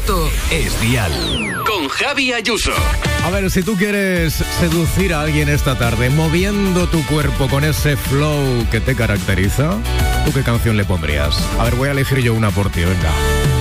Esto es Dial. Con Javi Ayuso. A ver, si tú quieres seducir a alguien esta tarde moviendo tu cuerpo con ese flow que te caracteriza, ¿tú qué canción le pondrías? A ver, voy a elegir yo una por ti, venga.